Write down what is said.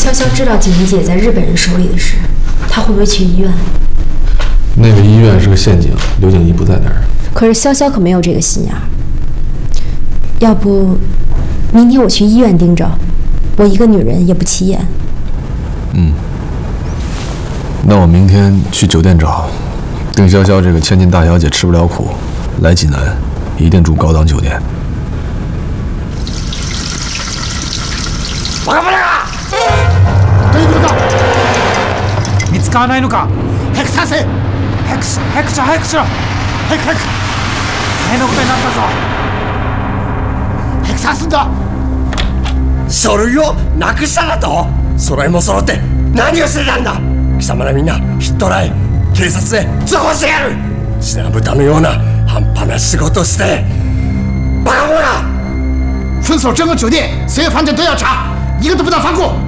潇潇知道锦怡姐在日本人手里的事，她会不会去医院？ 那个医院是个陷阱，刘景怡不在那儿。 可是潇潇可没有这个心眼儿。要不，明天我去医院盯着，我一个女人也不起眼。 那我明天去酒店找丁潇潇这个千金大小姐，吃不了苦，来济南一定住高档酒店。 バカバカ！どういうことか？見つからないのか？早く探せ！早くしろ！早くしろ！早く！大変なことになったぞ！早く探すんだ！書類をなくしただと？揃いも揃って何をしてたんだ？貴様らみんなヒットライン警察で通報してやる！品豚のような半端な仕事してバカ者！封锁整个酒店，所有房间都要查，一个都不能放过。